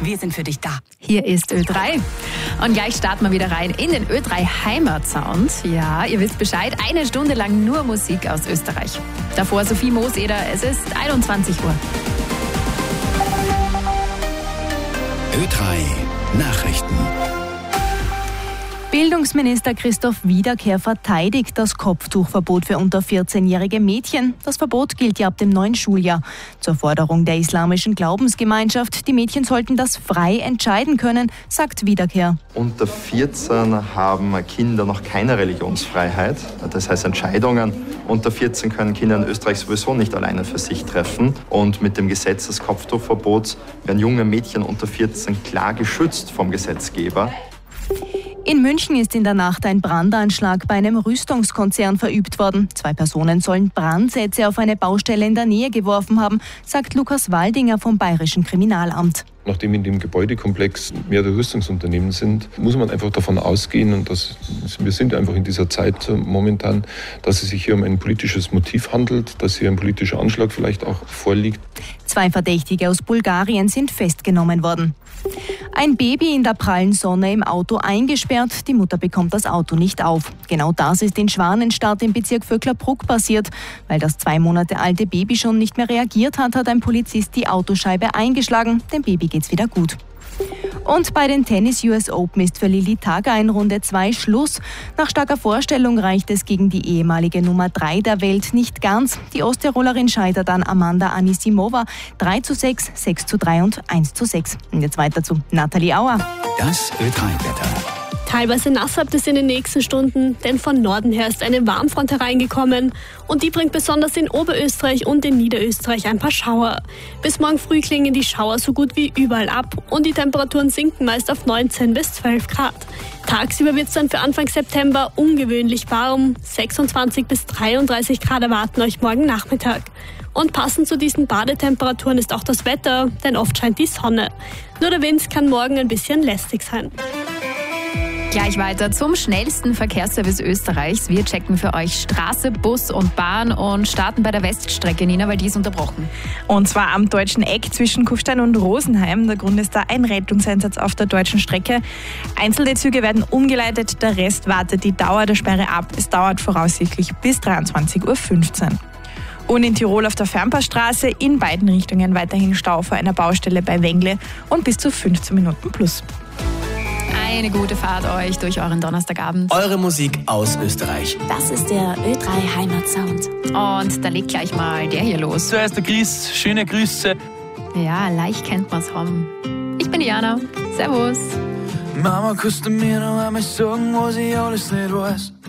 Wir sind für dich da. Hier ist Ö3. Und gleich starten wir wieder rein in den Ö3 Heimatsound. Ja, ihr wisst Bescheid, 1 Stunde lang nur Musik aus Österreich. Davor Sophie Mooseder, es ist 21 Uhr. Ö3 Nachrichten. Bildungsminister Christoph Wiederkehr verteidigt das Kopftuchverbot für unter 14-jährige Mädchen. Das Verbot gilt ja ab dem neuen Schuljahr. Zur Forderung der islamischen Glaubensgemeinschaft, die Mädchen sollten das frei entscheiden können, sagt Wiederkehr. Unter 14 haben Kinder noch keine Religionsfreiheit. Das heißt, Entscheidungen unter 14 können Kinder in Österreich sowieso nicht alleine für sich treffen. Und mit dem Gesetz des Kopftuchverbots werden junge Mädchen unter 14 klar geschützt vom Gesetzgeber. In München ist in der Nacht ein Brandanschlag bei einem Rüstungskonzern verübt worden. 2 Personen sollen Brandsätze auf eine Baustelle in der Nähe geworfen haben, sagt Lukas Waldinger vom Bayerischen Kriminalamt. Nachdem in dem Gebäudekomplex mehrere Rüstungsunternehmen sind, muss man einfach davon ausgehen, und wir sind einfach in dieser Zeit momentan, dass es sich hier um ein politisches Motiv handelt, dass hier ein politischer Anschlag vielleicht auch vorliegt. 2 Verdächtige aus Bulgarien sind festgenommen worden. Ein Baby in der prallen Sonne im Auto eingesperrt, die Mutter bekommt das Auto nicht auf. Genau das ist in Schwanenstadt im Bezirk Vöcklerbruck passiert. Weil das 2 Monate alte Baby schon nicht mehr reagiert hat, hat ein Polizist die Autoscheibe eingeschlagen. Dem Baby geht's wieder gut. Und bei den Tennis US Open ist für Lili Tager in Runde 2 Schluss. Nach starker Vorstellung reicht es gegen die ehemalige Nummer 3 der Welt nicht ganz. Die Osttirolerin scheitert an Amanda Anisimova 3:6, 6:3 und 1:6. Und jetzt weiter zu Nathalie Auer. Das Ö3-Wetter. Teilweise nass habt es in den nächsten Stunden, denn von Norden her ist eine Warmfront hereingekommen und die bringt besonders in Oberösterreich und in Niederösterreich ein paar Schauer. Bis morgen früh klingen die Schauer so gut wie überall ab und die Temperaturen sinken meist auf 19 bis 12 Grad. Tagsüber wird es dann für Anfang September ungewöhnlich warm. 26 bis 33 Grad erwarten euch morgen Nachmittag. Und passend zu diesen Badetemperaturen ist auch das Wetter, denn oft scheint die Sonne. Nur der Wind kann morgen ein bisschen lästig sein. Gleich weiter zum schnellsten Verkehrsservice Österreichs. Wir checken für euch Straße, Bus und Bahn und starten bei der Weststrecke, Nina, weil die ist unterbrochen. Und zwar am Deutschen Eck zwischen Kufstein und Rosenheim. Der Grund ist da ein Rettungseinsatz auf der deutschen Strecke. Einzelne Züge werden umgeleitet, der Rest wartet die Dauer der Sperre ab. Es dauert voraussichtlich bis 23:15 Uhr. Und in Tirol auf der Fernpassstraße in beiden Richtungen weiterhin Stau vor einer Baustelle bei Wengle und bis zu 15 Minuten plus. Eine gute Fahrt euch durch euren Donnerstagabend. Eure Musik aus Österreich. Das ist der Ö3 Heimatsound. Und da legt gleich mal der hier los. Zuerst der Chris, schöne Grüße. Ja, leicht kennt man's haben. Ich bin Diana. Servus. Mama, kannst du mir noch einmal sagen, was ich alles nicht weiß?